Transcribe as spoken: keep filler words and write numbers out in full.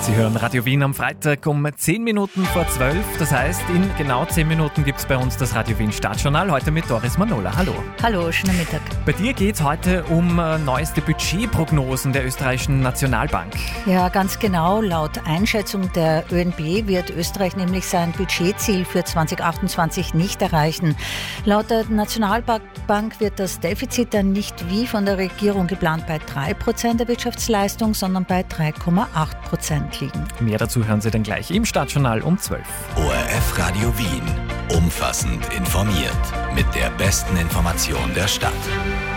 Sie hören Radio Wien am Freitag um zehn Minuten vor zwölf. Das heißt, in genau zehn Minuten gibt es bei uns das Radio Wien Stadtjournal. Heute mit Doris Manola. Hallo. Hallo, schönen Mittag. Bei dir geht es heute um äh, neueste Budgetprognosen der österreichischen Nationalbank. Ja, ganz genau. Laut Einschätzung der Ö N B wird Österreich nämlich sein Budgetziel für zwanzig achtundzwanzig nicht erreichen. Laut der Nationalbank wird das Defizit dann nicht wie von der Regierung geplant bei drei Prozent der Wirtschaftsleistung, sondern bei drei Komma acht Prozent liegen. Mehr dazu hören Sie dann gleich im Stadtjournal um zwölf. O R F Radio Wien. Umfassend informiert. Mit der besten Information der Stadt.